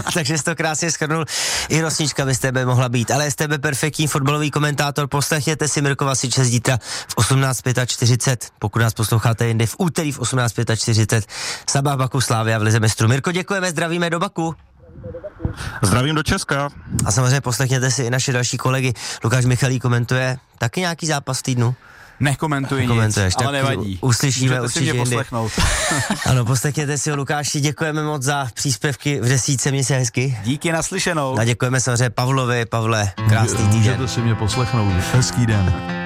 Takže jsi to krásně shrnul. I Rosnička by z tebe mohla být, ale z tebe perfektní fotbalový komentátor. Poslechněte si Mirko Vasiče zítra v 18:45, pokud nás posloucháte jindy v úterý v 18:45. Sabah Baku Slavia v Lize mistrů. Mirko, děkujeme, zdravíme do Baku. Zdravím do Česka. A samozřejmě poslechněte si i naše další kolegy. Lukáš Michalík komentuje taky nějaký zápas v týdnu. Nekomentuji nic, ale nevadí. Uslyšíme určitě si mě jindy. poslechnout. Ano, poslechněte si ho, Lukáši, děkujeme moc za příspěvky v desítce, měj se hezky. Díky, naslyšenou. A děkujeme samozřejmě Pavlovi. Pavle, krásný týden. Můžete si mě poslechnout, hezký den.